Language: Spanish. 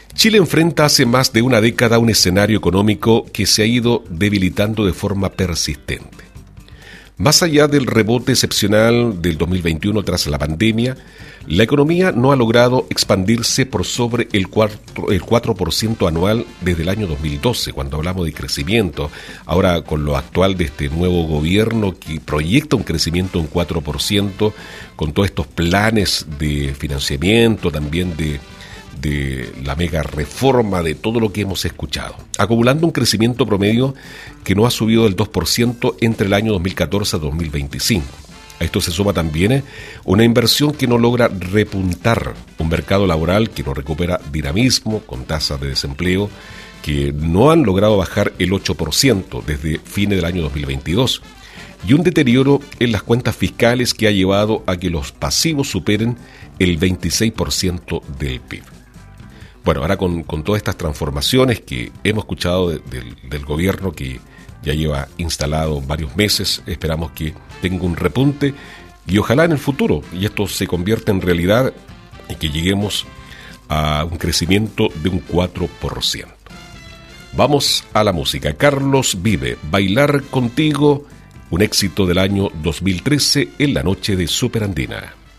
Chile enfrenta hace más de una década un escenario económico que se ha ido debilitando de forma persistente. Más allá del rebote excepcional del 2021 tras la pandemia, la economía no ha logrado expandirse por sobre el 4% anual desde el año 2012, cuando hablamos de crecimiento. Ahora, con lo actual de este nuevo gobierno que proyecta un crecimiento en 4%, con todos estos planes de financiamiento, también de la mega reforma, de todo lo que hemos escuchado, acumulando un crecimiento promedio que no ha subido del 2% entre el año 2014 a 2025. A esto se suma también una inversión que no logra repuntar, un mercado laboral que no recupera dinamismo, con tasas de desempleo que no han logrado bajar el 8% desde fines del año 2022, y un deterioro en las cuentas fiscales que ha llevado a que los pasivos superen el 26% del PIB. Bueno, ahora con todas estas transformaciones que hemos escuchado del gobierno que ya lleva instalado varios meses, esperamos que tenga un repunte y ojalá en el futuro, y esto se convierta en realidad, y que lleguemos a un crecimiento de un 4%. Vamos a la música. Carlos Vive, Bailar Contigo, un éxito del año 2013 en la noche de Superandina.